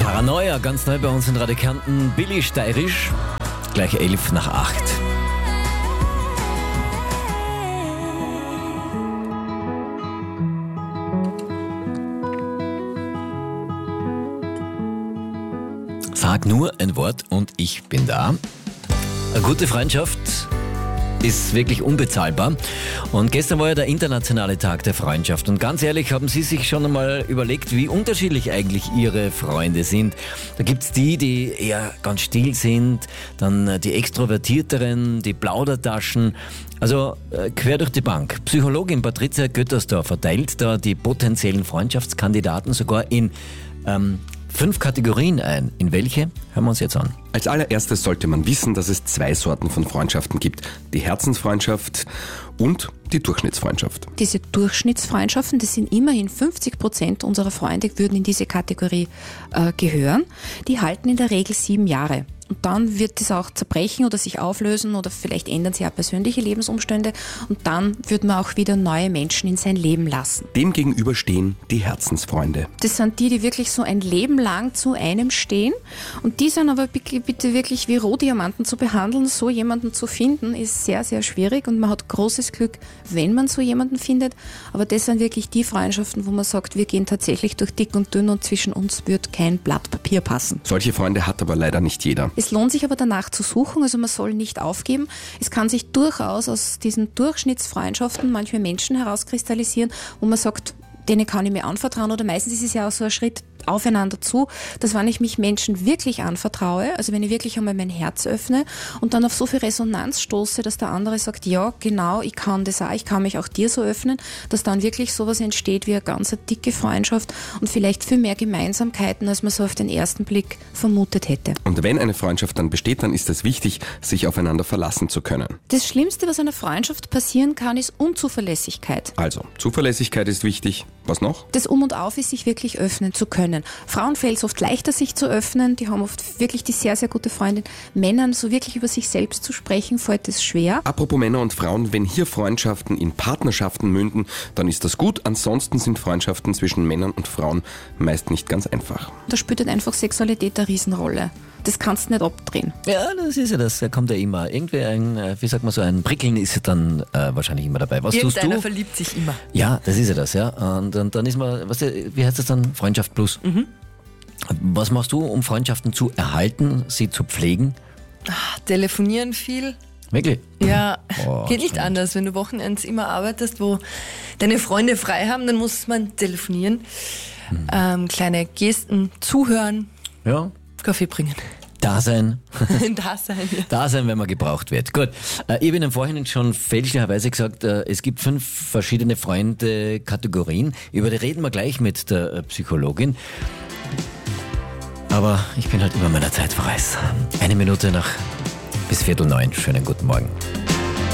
Paranoia, ganz neu bei uns in Radio Kärnten. Billy Steirisch, gleich 7:11. Sag nur ein Wort und ich bin da. Eine gute Freundschaft ist wirklich unbezahlbar. Und gestern war ja der internationale Tag der Freundschaft. Und ganz ehrlich, haben Sie sich schon einmal überlegt, wie unterschiedlich eigentlich Ihre Freunde sind? Da gibt's die eher ganz still sind, dann die Extrovertierteren, die Plaudertaschen. Also quer durch die Bank. Psychologin Patricia Göttersdorfer teilt da die potenziellen Freundschaftskandidaten sogar in 5 Kategorien ein. In welche? Hören wir uns jetzt an. Als allererstes sollte man wissen, dass es 2 Sorten von Freundschaften gibt. Die Herzensfreundschaft und die Durchschnittsfreundschaft. Diese Durchschnittsfreundschaften, das sind immerhin 50% unserer Freunde, würden in diese Kategorie gehören. Die halten in der Regel 7 Jahre. Und dann wird es auch zerbrechen oder sich auflösen oder vielleicht ändern sich auch persönliche Lebensumstände und dann wird man auch wieder neue Menschen in sein Leben lassen. Dem gegenüber stehen die Herzensfreunde. Das sind die wirklich so ein Leben lang zu einem stehen und die sind aber bitte wirklich wie Rohdiamanten zu behandeln. So jemanden zu finden ist sehr, sehr schwierig und man hat großes Glück, wenn man so jemanden findet. Aber das sind wirklich die Freundschaften, wo man sagt, wir gehen tatsächlich durch dick und dünn und zwischen uns wird kein Blatt Papier passen. Solche Freunde hat aber leider nicht jeder. Es lohnt sich aber danach zu suchen, also man soll nicht aufgeben. Es kann sich durchaus aus diesen Durchschnittsfreundschaften manchmal Menschen herauskristallisieren, wo man sagt, denen kann ich mir anvertrauen oder meistens ist es ja auch so ein Schritt aufeinander zu, dass wenn ich mich Menschen wirklich anvertraue, also wenn ich wirklich einmal mein Herz öffne und dann auf so viel Resonanz stoße, dass der andere sagt, ja genau, ich kann das auch, ich kann mich auch dir so öffnen, dass dann wirklich sowas entsteht wie eine ganz dicke Freundschaft und vielleicht viel mehr Gemeinsamkeiten, als man so auf den ersten Blick vermutet hätte. Und wenn eine Freundschaft dann besteht, dann ist es wichtig, sich aufeinander verlassen zu können. Das Schlimmste, was einer Freundschaft passieren kann, ist Unzuverlässigkeit. Also, Zuverlässigkeit ist wichtig. Was noch? Das Um und Auf ist, sich wirklich öffnen zu können. Frauen fällt es oft leichter, sich zu öffnen. Die haben oft wirklich die sehr, sehr gute Freundin. Männern so wirklich über sich selbst zu sprechen, fällt es schwer. Apropos Männer und Frauen, wenn hier Freundschaften in Partnerschaften münden, dann ist das gut. Ansonsten sind Freundschaften zwischen Männern und Frauen meist nicht ganz einfach. Da spielt halt einfach Sexualität eine Riesenrolle. Das kannst du nicht abdrehen. Ja, das ist ja das. Da kommt ja immer irgendwie ein Prickeln ist dann wahrscheinlich immer dabei. Was tust du? Irgendeiner verliebt sich immer. Ja, das ist ja das, ja. Und dann ist man, wie heißt das dann? Freundschaft plus. Mhm. Was machst du, um Freundschaften zu erhalten, sie zu pflegen? Telefonieren viel. Wirklich? Ja, geht nicht stimmt. anders. Wenn du Wochenends immer arbeitest, wo deine Freunde frei haben, dann muss man telefonieren. Kleine Gesten, zuhören, Ja. Kaffee bringen. Da sein. Da sein, ja. Da sein, wenn man gebraucht wird. Gut. Ich habe Ihnen vorhin schon fälschlicherweise gesagt, es gibt 5 verschiedene Freunde-Kategorien. Über die reden wir gleich mit der Psychologin. Aber ich bin halt immer meiner Zeit voraus. 1 Minute bis 8:45. Schönen guten Morgen.